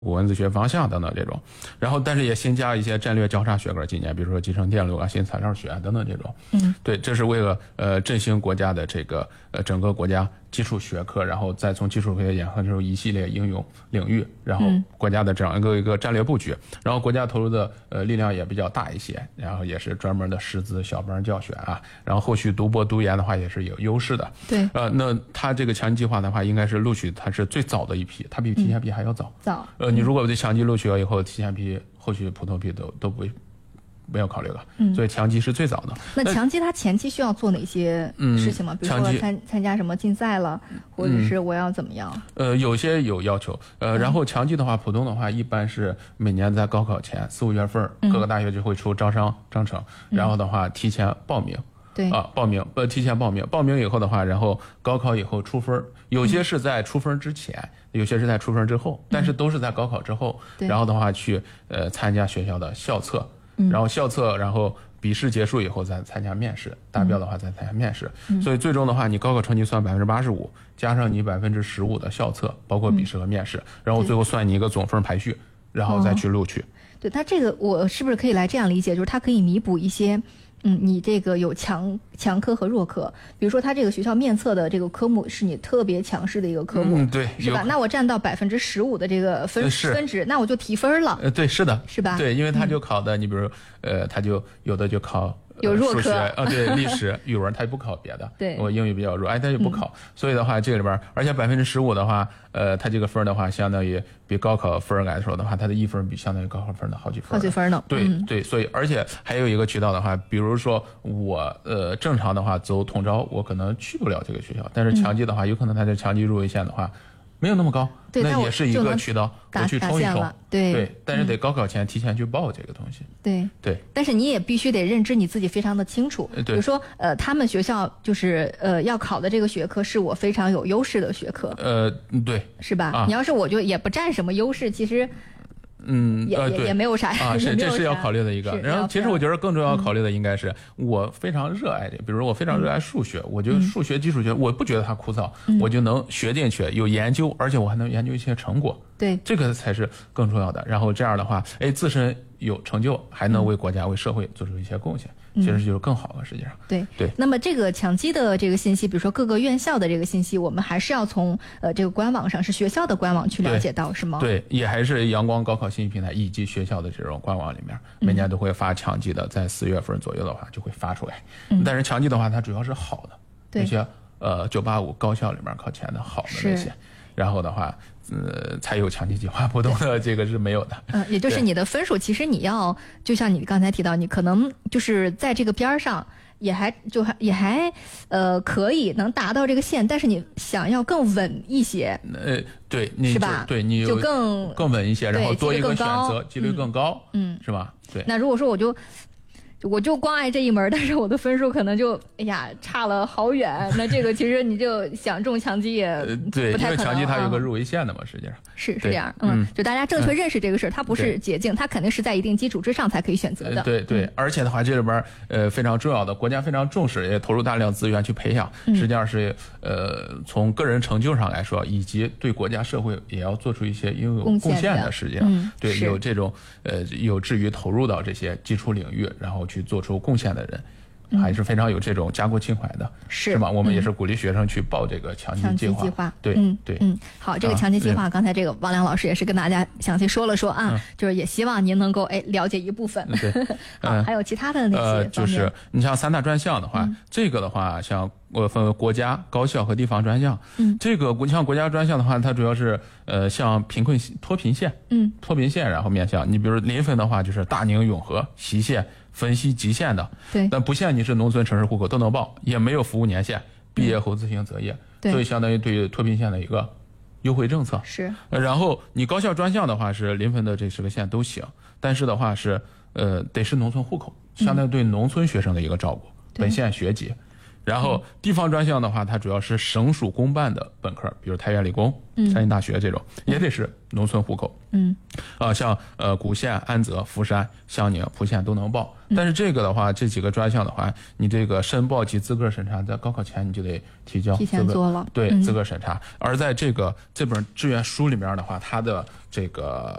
文字学方向等等这种，然后但是也新加一些战略交叉学科，今年比如说集成电路啊、新材料学啊等等这种。对，这是为了振兴国家的这个整个国家基础学科，然后再从基础学衍生出一系列应用领域，然后国家的这样一个战略布局，然后国家投入的力量也比较大一些，然后也是专门的师资小班教学啊，然后后续读博读研的话也是有优势的。 对， 那它这个强基计划的话，应该是录取它是最早的一批，它比提前批还要早。你如果对强基录取了以后，提前批、后续普通批都不没有考虑了，所以强基是最早的。 那强基它前期需要做哪些事情吗？比如说参加什么竞赛了，或者是我要怎么样？ 有些有要求，然后强基的话，普通的话一般是每年在高考前4、5月份，各个大学就会出招商章程，然后的话提前报名。 对啊， 提前报名以后的话，然后高考以后出分，有些是在出分之前，有些是在出分之后，但是都是在高考之后，然后的话去参加学校的校测，然后校测，然后笔试结束以后再参加面试，达标的话再参加面试，所以最终的话，你高考成绩算85%，加上你15%的校测，包括笔试和面试，然后最后算你一个总分排序，然后再去录取。 对，它这个我是不是可以来这样理解，就是它可以弥补一些。你这个有强科和弱科，比如说他这个学校面测的这个科目是你特别强势的一个科目， 对， 是吧？那我占到15%的这个分值，那我就提分了。 对，是的， 是吧？ 对，因为他就考的，你比如他就有的就考。 有弱科对，历史、语文他也不考别的。 对， 我英语比较弱，他就不考。所以的话，这个里边，而且15%的话，他这个分的话，相当于比高考分来说的话，他的1分比相当于高考分的好几分呢。 对，所以而且还有一个渠道的话，比如说我正常的话走统招，我可能去不了这个学校，但是强基的话，有可能他在强基入围线的话。没有那么高，那也是一个渠道，我去冲一冲。对，但是得高考前提前去报这个东西。对， 但是你也必须得认知你自己非常的清楚。比如说，他们学校就是要考的这个学科是我非常有优势的学科。 对， 是吧？你要是我就也不占什么优势，其实。也没有啥这是要考虑的一个。然后其实我觉得更重要考虑的应该是我非常热爱这，比如我非常热爱数学，我就数学基础学我不觉得它枯燥，我就能学进去，有研究，而且我还能研究一些成果。 对， 这个才是更重要的。然后这样的话，自身有成就，还能为国家为社会做出一些贡献，其实就是更好了。实际上， 对。那么这个强基的这个信息，比如说各个院校的这个信息，我们还是要从这个官网上，是学校的官网去了解到，是吗？ 对，也还是阳光高考信息平台以及学校的这种官网里面，每年都会发强基的，在4月份左右的话就会发出来。但是强基的话，它主要是好的，那些985高校里面考前的好的那些。然后的话，才有强基计划，普通的这个是没有的。 也就是你的分数，其实你要就像你刚才提到，你可能就是在这个边上也还可以能达到这个线，但是你想要更稳一些， 对，你是吧？ 对，你就更稳一些，然后多一个选择，几率更高，是吧？对。 那如果说我就光爱这一门，但是我的分数可能就差了好远。那这个其实你就想中强基也对， 不太可能。 因为强基它有个入围线的嘛，实际上是这样。就大家正确认识这个事儿，它不是捷径，它肯定是在一定基础之上才可以选择的。 对，而且的话，这里边非常重要的，国家非常重视，也投入大量资源去培养。实际上是从个人成就上来说，以及对国家社会也要做出一些应有贡献的。实际上，对，有这种有志于投入到这些基础领域，然后去做出贡献的人，还是非常有这种家国情怀的，是吧？我们也是鼓励学生去报这个强基计划。对， 好，这个强基计划，刚才这个王良老师也是跟大家详细说了说啊，就是也希望您能够了解一部分。 对， 好，还有其他的那些就是你像3大专项的话，这个的话，像我分为国家、高校和地方专项。这个像国家专项的话，它主要是像脱贫县，然后面向你，比如临汾的话，就是大宁、永和、西县。分析极限的， 对， 但不限你是农村城市户口都能报，也没有服务年限，毕业后自行择业，所以相当于对脱贫县的一个优惠政策。 是， 然后你高校专项的话是临汾的这10个县都行，但是的话是得是农村户口，相当于对农村学生的一个照顾，本县学籍。 然后地方专项的话，它主要是省属公办的本科，比如太原理工、山西大学这种，也得是农村户口。像古县、安泽、福山、襄宁、蒲县都能报。但是这个的话，这几个专项的话，你这个申报及资格审查，在高考前你就得提交， 提前做了， 对，资格审查。而在这本志愿书里面的话，它的这个